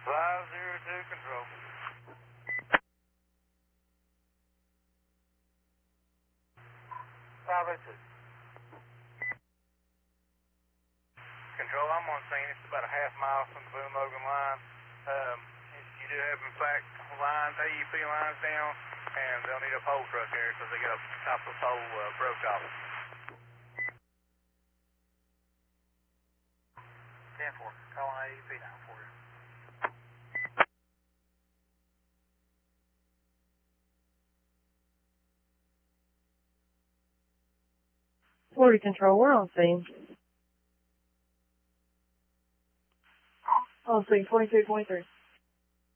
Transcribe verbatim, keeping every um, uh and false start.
five zero two control. five oh two. Control, I'm on scene. It's about a half mile from the Boone Logan line. Um, you do have, in fact, lines, A U P lines down, and they'll need a pole truck here because they got a top of the pole uh, broke off. ten four, calling A U P now for you. forty control, we're on scene. On scene, twenty-two twenty-three.